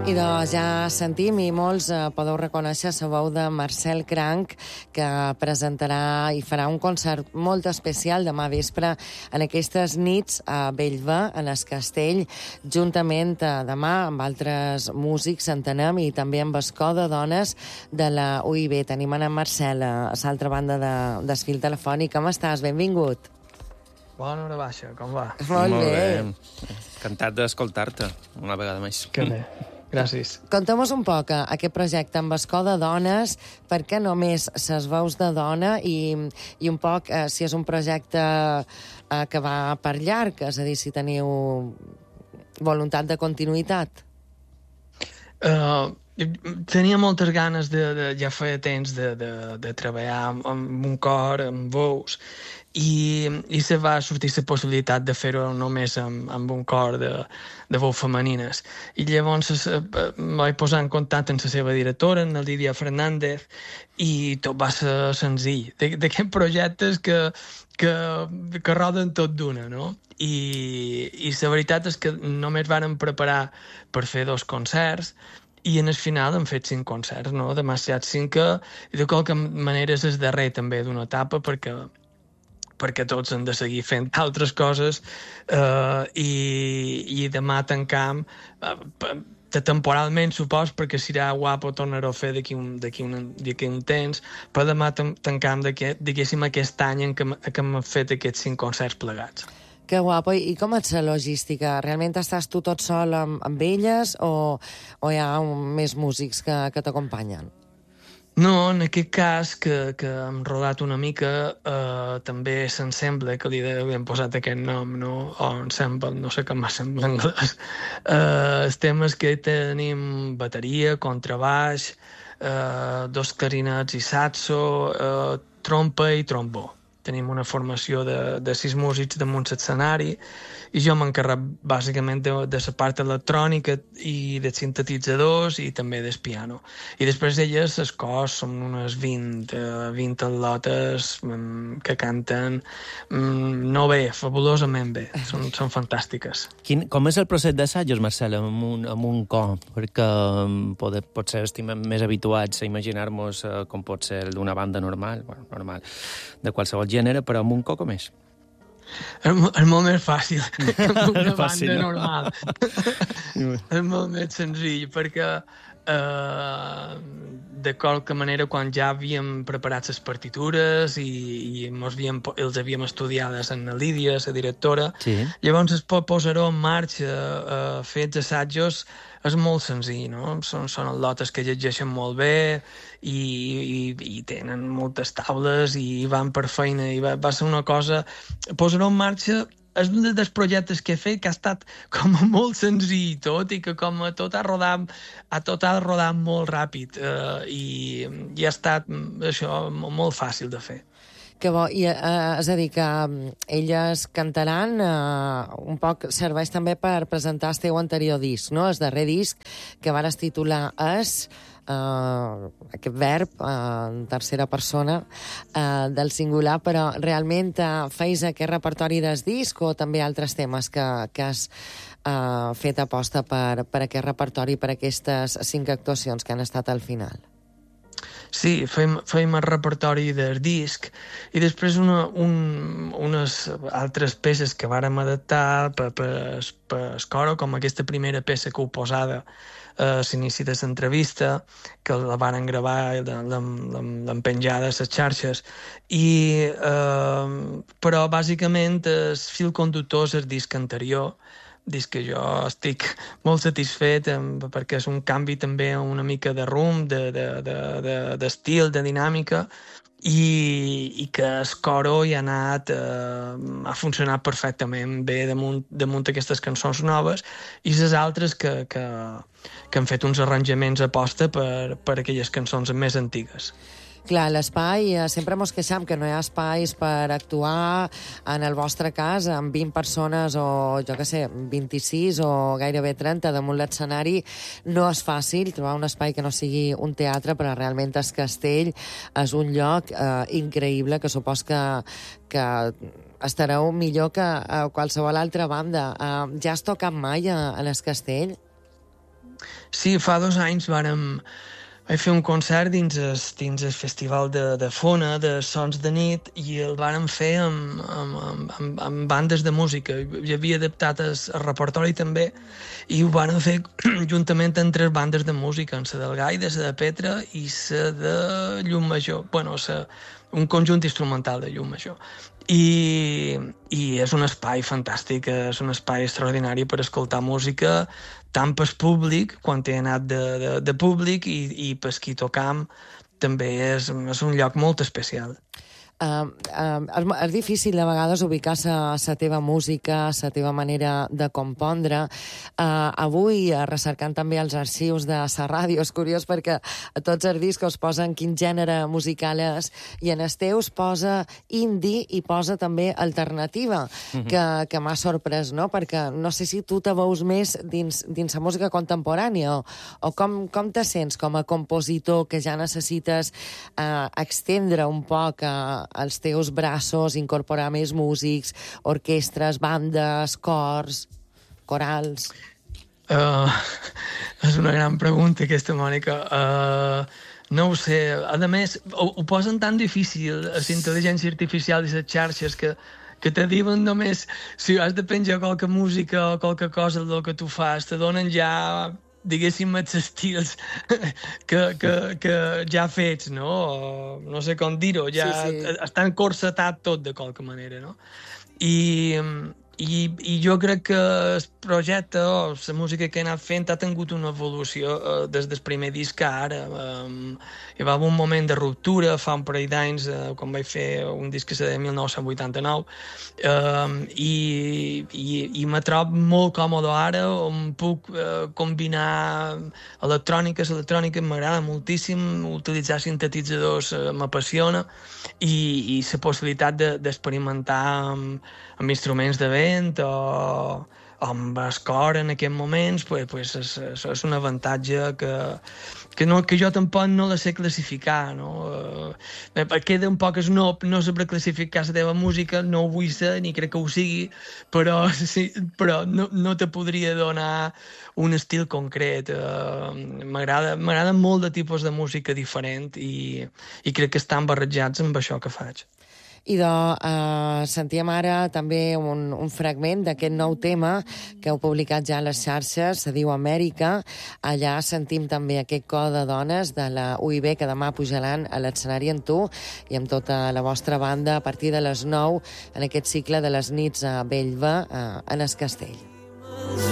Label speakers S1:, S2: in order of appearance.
S1: Idò ja sentim i molts podeu reconèixer la veu de Marcel Cranc, que presentarà i farà un concert molt especial demà vespre en aquestes nits a Bellver, en el Castell, juntament demà amb altres músics, entenem, i també amb el cor de dones de la UIB. Tenim en Marcel a l'altra banda del fil telefònic. Com estàs? Benvingut.
S2: Bona hora baixa, com va?
S1: Molt bé.
S3: Encantat d'escoltar-te una vegada més.
S2: Que bé. Gràcies.
S1: Contem-nos un poc aquest projecte amb escó de dones, per què només ses veus de dona i un poc si és un projecte que va per llarg, és a dir, si teniu voluntat de continuïtat.
S2: Tenia moltes ganes ja feia temps de treballar amb un cor, amb veus, i se va sortir la possibilitat de fer-ho només amb un cor de veus femenines. I llavors em vaig posar en contacte amb la seva directora, en Lídia Fernández, i tot va ser senzill. D'aquests projectes que roden tot d'una, no? I la veritat és que només vàrem preparar per fer 2 concerts, i en el final hem fet 5 concerts, no? Demasiat 5, i de qualque manera és el darrer també d'una etapa, perquè tots han de seguir fent altres coses, i demà tancam temporalment, supos, perquè serà guapo tornar-ho a fer d'aquí un temps, però demà tancam diguéssim aquest any en què hem fet aquests 5 concerts plegats.
S1: Que guapo. I com és la logística? Realment estàs tu tot sol amb elles o hi ha més músics que t'acompanyen?
S2: No, en aquest cas, que hem rodat una mica, també s'ensembla, que li hem posat aquest nom, no? O ensemble, no sé com sembla en anglès. El tema és que tenim bateria, contrabaix, 2 clarinets i saxo, trompa i trombó. Tenim una formació de 6 músics damunt l'escenari, i jo m'encarrec bàsicament de la part electrònica i de sintetitzadors i també del piano. I després elles, els cors, són unes 20 atletes que canten no bé, fabulosament bé. Són fantàstiques.
S3: Com és el procés d'assajos, Marcel, amb un cor? Perquè potser estem més habituats a imaginar-nos com pot ser d'una banda normal, de qualsevol gènere, però amb un cor com és?
S2: És molt més fàcil que amb una banda normal. És molt més senzill, perquè de qualque manera, quan ja havíem preparat les partitures i els havíem estudiades en la Lídia, la directora, sí. Llavors es pot posar-ho en marxa, fets assajos, és molt senzill, no? Són atletes que llegeixen molt bé i tenen moltes taules i van per feina, i va ser una cosa... Posar-ho en marxa és un dels projectes que he fet que ha estat com molt senzill tot, i que com tot ha rodat molt ràpid, i ha estat això molt fàcil de fer.
S1: Que bo. I, és a dir, que elles cantaran, un poc serveix també per presentar el teu anterior disc, no? El darrer disc que vares titular És, aquest verb en tercera persona del singular, però realment feis aquest repertori del disc o també altres temes que has fet aposta per aquest repertori, per aquestes 5 actuacions que han estat al final?
S2: Sí, feim el repertori del disc i després unes altres peces que vàrem adaptar per coro, com aquesta primera peça que heu posada a l'inici de l'entrevista, que la varen gravar i l'han penjada a les xarxes. Però bàsicament el fil conductor és el disc anterior, disc que jo estic molt satisfet perquè és un canvi també una mica de rumb, d'estil, de dinàmica, i que el coro hi ha anat, ha funcionat perfectament bé damunt aquestes cançons noves, i les altres que han fet uns arranjaments a posta per aquelles cançons més antigues.
S1: Clar, l'espai, sempre mos queixam que no hi ha espais per actuar, en el vostre cas, amb 20 persones o, jo què sé, 26 o gairebé 30 damunt l'escenari, no és fàcil trobar un espai que no sigui un teatre, però realment el Castell és un lloc increïble, que supos que estareu millor que a qualsevol altra banda. Ja has tocat mai en el Castell?
S2: Sí, fa 2 anys vaig fer un concert dins el festival de Fona, de Sons de Nit, i el vàrem fer amb bandes de música. Hi havia adaptat el repertori també, i ho vàrem fer juntament amb 3 bandes de música, la del Gaida, la de Petra i la de Llum Major. Bueno, un conjunt instrumental de Llum Major. I és un espai fantàstic, és un espai extraordinari per escoltar música, tant pel públic, quan he anat de públic, i per qui tocam, també és un lloc molt especial.
S1: És difícil de vegades ubicar la teva música, la teva manera de compondre. Avui, recercant també els arxius de la ràdio, és curiós perquè a tots els discos posen quin gènere musical és, i en els teus posa indie i posa també alternativa, que m'ha sorprès, no? Perquè no sé si tu te veus més dins la música contemporània o com te sents com a compositor que ja necessites extendre un poc els teus braços, incorporar més músics, orquestres, bandes, cors, corals...
S2: És una gran pregunta, aquesta, Mònica. No ho sé. A més, ho posen tan difícil, la intel·ligència artificial i les xarxes, que te diuen només si has de penjar qualque música o qualque cosa del que tu fas, te donen ja, diguéssim, els estils que ja fets, no? O no sé com dir-ho, ja sí. Està encorsetat tot de qualque manera, no? I jo crec que el projecte o la música que he anat fent ha tingut una evolució des del primer disc a ara. Hi va haver un moment de ruptura fa un parell d'anys, quan vaig fer un disc que és de 1989, i me trobo molt còmode ara, on puc combinar electrònica m'agrada moltíssim, utilitzar sintetitzadors m'apassiona, i la possibilitat d'experimentar amb instruments de vent o amb el cor en aquests moments, pues és un avantatge que jo tampoc no la sé classificar, no? Queda un poc snob no saber classificar la teva música, no ho vull ser ni crec que ho sigui, però no te podria donar un estil concret. M'agrada molt de tipus de música diferent i crec que estan barrejats amb això que faig.
S1: Idò, sentíem ara també un fragment d'aquest nou tema que heu publicat ja a les xarxes, se diu Amèrica. Allà sentim també aquest cor de dones de la UIB que demà pujaran a l'escenari amb tu i amb tota la vostra banda a partir de les 9 en aquest cicle de les nits a Bellva, en el Castell.